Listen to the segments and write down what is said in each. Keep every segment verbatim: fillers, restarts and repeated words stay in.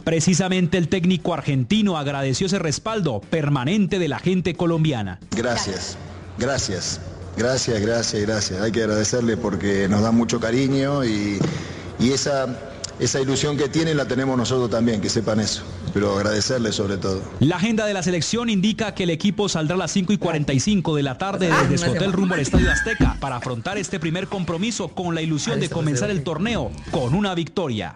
Precisamente el técnico argentino agradeció ese respaldo permanente de la gente colombiana. Gracias, gracias, gracias, gracias, gracias. Hay que agradecerle porque nos da mucho cariño y, y esa... Esa ilusión que tienen la tenemos nosotros también, que sepan eso, pero agradecerle sobre todo. La agenda de la selección indica que el equipo saldrá a las cinco y cuarenta y cinco de la tarde desde su hotel rumbo al Estadio Azteca para afrontar este primer compromiso con la ilusión de comenzar el torneo con una victoria.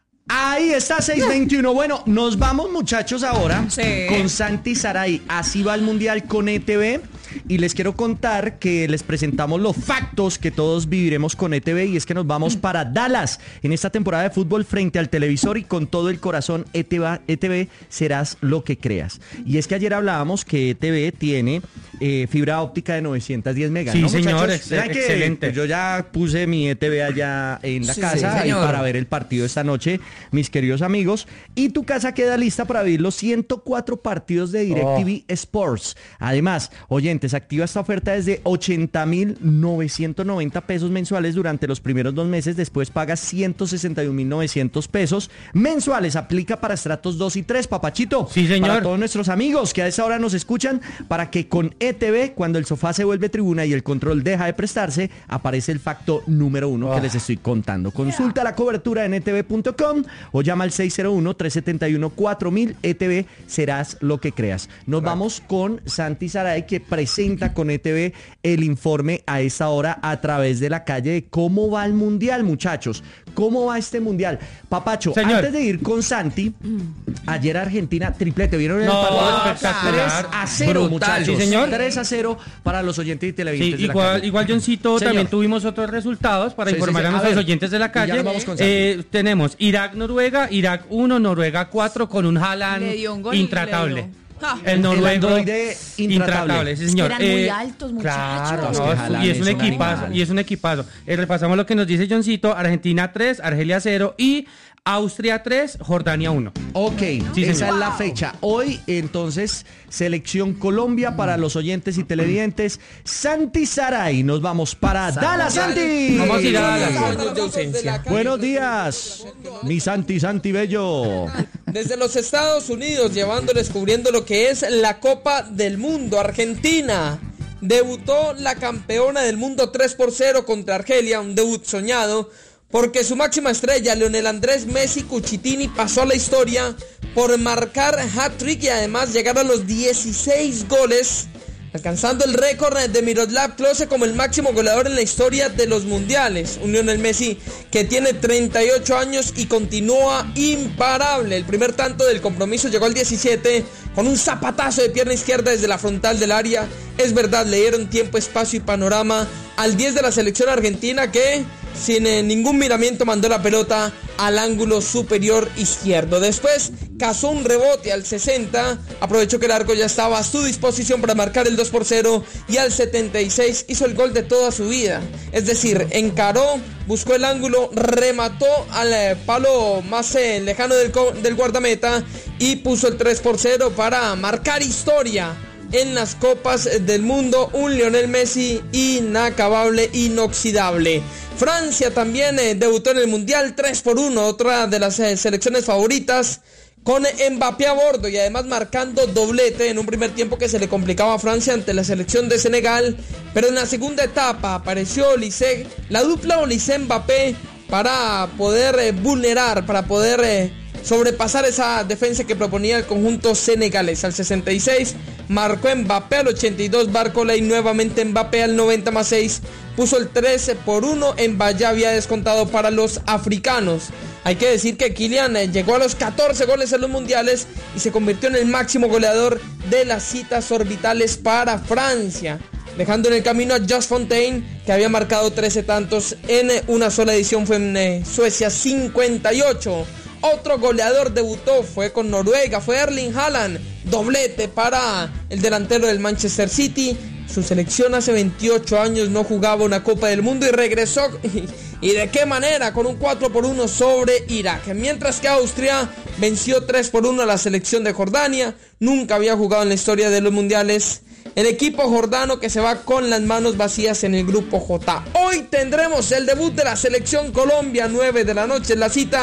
Ahí está, seis veintiuno. Bueno, nos vamos, muchachos, ahora Sí. con Santi Saray. Así va el Mundial con E T V. Y les quiero contar que les presentamos los factos que todos viviremos con E T V, y es que nos vamos para Dallas en esta temporada de fútbol frente al televisor y con todo el corazón. E T V, E T V serás lo que creas. Y es que ayer hablábamos que E T V tiene eh, fibra óptica de novecientos diez megas. Sí, ¿no, señor, muchachos? ex- Que, excelente. pues, yo ya puse mi E T V allá en la Sí, casa sí, y señor. para ver el partido esta noche, mis queridos amigos. Y tu casa queda lista para vivir los ciento cuatro partidos de DirecTV Sports. Además, oyentes, activa esta oferta desde ochenta mil novecientos noventa pesos mensuales durante los primeros dos meses. Después pagas ciento sesenta y un mil novecientos pesos mensuales. Aplica para estratos dos y tres, papachito. Sí, señor. Para todos nuestros amigos que a esa hora nos escuchan, para que con E T V, cuando el sofá se vuelve tribuna y el control deja de prestarse, aparece el facto número uno que les estoy contando. Consulta la cobertura en e t v punto com o llama al seis cero uno, tres siete uno, cuatro mil. E T V, serás lo que creas. Nos vamos con Santi Saray, que presenta con E T V el informe a esta hora a través de la calle de cómo va el Mundial, muchachos. ¿Cómo va este Mundial? Papacho, Señor. antes de ir con Santi, ayer Argentina, triplete, ¿vieron el No, partido? espectacular. tres a cero, Brutal. muchachos. Sí, señor. tres a cero para los oyentes y Sí, televidentes de la igual, calle. igual Johncito, Señor. también tuvimos otros resultados para Sí, sí, informar sí. a A nuestros ver, oyentes de la y ya calle. nos vamos con Santi. Eh, tenemos Irak-Noruega, Irak uno, Noruega cuatro con un Haaland Le dio un gol y intratable. le dio. Ah. El noruego androide intratable. sí, señor. Eran muy altos, muchachos. Claro, Es no, que es- Haaland y es es un un equipazo, animal. y es un equipazo. Eh, repasamos lo que nos dice Johncito: Argentina tres, Argelia cero y Austria tres, Jordania uno. Ok, Sí, esa señor. es la fecha. Hoy, entonces, Selección Colombia para los oyentes y televidentes. Santi Saray, nos vamos para Dallas, Santi. Vamos a ir a Dallas. Años de ausencia. Buenos días, mi Santi, Santi Bello. Desde los Estados Unidos, llevándoles, cubriendo lo que es la Copa del Mundo. Argentina debutó la campeona del mundo tres por cero contra Argelia, un debut soñado, porque su máxima estrella, Lionel Andrés Messi Cuchitini, pasó a la historia por marcar hat-trick y además llegar a los dieciséis goles, alcanzando el récord de Miroslav Klose como el máximo goleador en la historia de los mundiales. Un Lionel Messi que tiene treinta y ocho años y continúa imparable. El primer tanto del compromiso llegó al diecisiete con un zapatazo de pierna izquierda desde la frontal del área. Es verdad, le dieron tiempo, espacio y panorama al diez de la selección argentina, que sin eh, ningún miramiento mandó la pelota al ángulo superior izquierdo. Después cazó un rebote al sesenta, aprovechó que el arco ya estaba a su disposición para marcar el dos por cero, y al setenta y seis hizo el gol de toda su vida. Es decir, encaró, buscó el ángulo, remató al eh, palo más eh, lejano del, co- del guardameta y puso el tres por cero para marcar historia en las copas del mundo. Un Lionel Messi inacabable, inoxidable. Francia también eh, debutó en el Mundial tres por uno, otra de las eh, selecciones favoritas, con Mbappé a bordo y además marcando doblete en un primer tiempo que se le complicaba a Francia ante la selección de Senegal. Pero en la segunda etapa apareció Olise, la dupla Olise-Mbappé, para poder eh, vulnerar, para poder eh, sobrepasar esa defensa que proponía el conjunto senegalés. Al sesenta y seis marcó Mbappé, al ochenta y dos Barcola y nuevamente Mbappé al noventa más seis puso el trece por uno. Mbappé ya había descontado para los africanos. Hay que decir que Kylian eh, llegó a los catorce goles en los mundiales y se convirtió en el máximo goleador de las citas orbitales para Francia, dejando en el camino a Just Fontaine, que había marcado trece tantos en eh, una sola edición. Fue en eh, Suecia cincuenta y ocho. Otro goleador debutó, fue con Noruega, fue Erling Haaland, doblete para el delantero del Manchester City. Su selección hace veintiocho años no jugaba una Copa del Mundo y regresó, y de qué manera, con un cuatro por uno sobre Irak. Mientras que Austria venció tres por uno a la selección de Jordania. Nunca había jugado en la historia de los mundiales el equipo jordano, que se va con las manos vacías en el grupo J. Hoy tendremos el debut de la selección Colombia, nueve de la noche, en la cita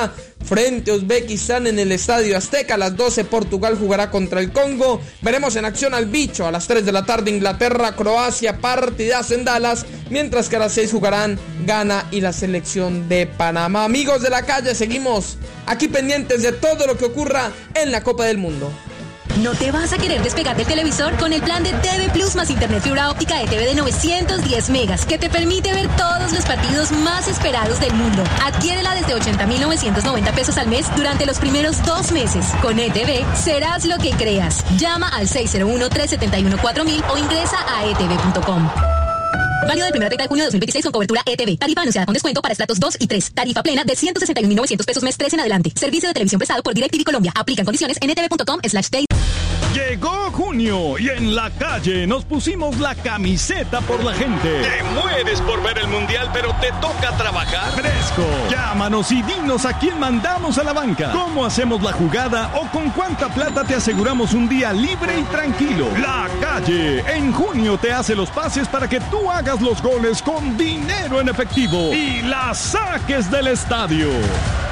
frente a Uzbekistán en el Estadio Azteca. A las doce Portugal jugará contra el Congo. Veremos en acción al bicho. A las tres de la tarde Inglaterra, Croacia, partidazo en Dallas. Mientras que a las seis jugarán Ghana y la selección de Panamá. Amigos de la calle, seguimos aquí pendientes de todo lo que ocurra en la Copa del Mundo. ¿No te vas a querer despegar del televisor con el plan de T V Plus más internet fibra óptica E T V de novecientos diez megas que te permite ver todos los partidos más esperados del mundo? Adquiérela desde ochenta mil novecientos noventa pesos al mes durante los primeros dos meses. Con E T V serás lo que creas. Llama al seis cero uno, tres siete uno, cuatro mil o ingresa a e t v punto com. Válido del primero de junio de dos mil veintiséis con cobertura E T V. Tarifa anunciada con descuento para estratos dos y tres. Tarifa plena de ciento sesenta y un mil novecientos pesos mes tres en adelante. Servicio de televisión prestado por DirecTV Colombia. Aplican condiciones en e t v punto com slash day. Llegó junio y en la calle nos pusimos la camiseta por la gente. Te mueres por ver el mundial, pero te toca trabajar. Fresco. Llámanos y dinos a quién mandamos a la banca, cómo hacemos la jugada o con cuánta plata te aseguramos un día libre y tranquilo. La calle en junio te hace los pases para que tú hagas los goles con dinero en efectivo y la saques del estadio.